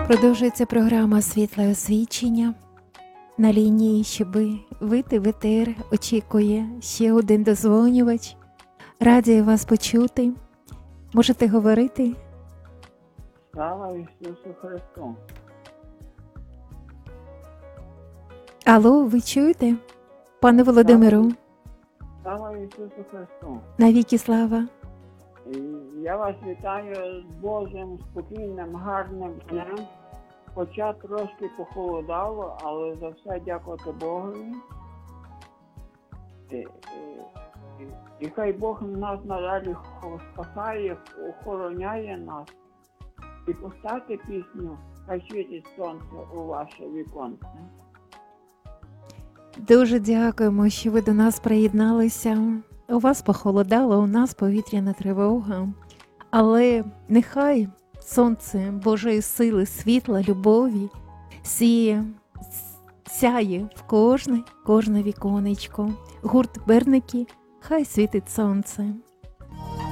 Продовжується програма «Світле освічення». На лінії, щоб вийти в етер, очікує ще один дозвонювач. Раді вас почути. Можете говорити? Слава Ісусу Христу! Алло, ви чуєте? Пане Володимиру, Слава Ісусу Христу! навіки слава. І я вас вітаю з Божим спокійним, гарним днем. Хоча трошки похолодало, але за все дякувати Богові. І хай Бог нас надалі спасає, охороняє нас. І поставте пісню «Хай світить сонце у ваше віконце». Дуже дякуємо, що ви до нас приєдналися. У вас похолодало, у нас повітряна тривога. Але нехай сонце Божої сили, світла, любові сяє в кожне віконечко. Гурт Берники, хай світить сонце.